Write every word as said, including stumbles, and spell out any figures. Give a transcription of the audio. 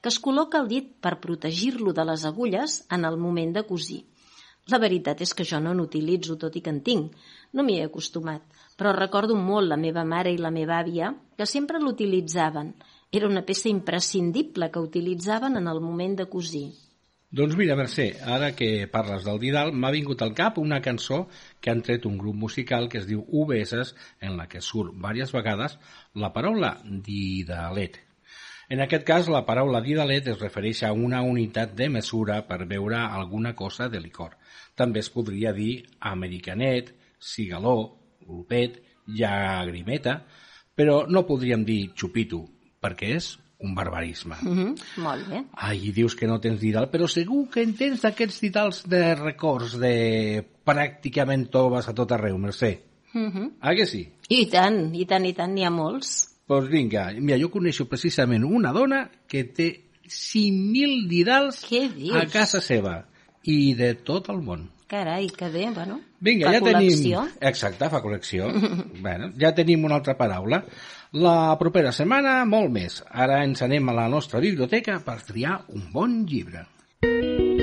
que es col·loca al dit per protegir-lo de les agulles en el moment de cosir. La veritat és que jo no n'utilitzo, tot i que en tinc. No m'hi he acostumat, però recordo molt la meva mare i la meva àvia que sempre l'utilitzaven. Era una peça imprescindible que utilitzaven en el moment de cosir. Doncs mira, Mercè, ara que parles del didal, m'ha vingut al cap una cançó que han tret un grup musical que es diu U B S, en la que surt diverses vegades la paraula didalet. En aquest cas, la paraula didalet es refereix a una unitat de mesura per beure alguna cosa de licor. També es podria dir americanet, cigaló, glopet, llagrimeta, però no podríem dir xupito, perquè és un barbarisme. Mm-hmm, molt bé. Ai, dius que no tens didal, però segur que en tens d'aquests didals de records de pràcticament toves a tot arreu, Mercè. Mm-hmm. Ah, que sí? I tant, i tant, i tant, n'hi ha molts. Doncs pues vinga, mira, jo coneixo precisament una dona que té cinc mil didals a casa seva i de tot el món. Carai, que bé, bueno, vinga, fa ja col·lecció. Tenim... Exacte, fa col·lecció. bueno, ja tenim una altra paraula. La propera setmana, molt més. Ara ens anem a la nostra biblioteca per triar un bon llibre.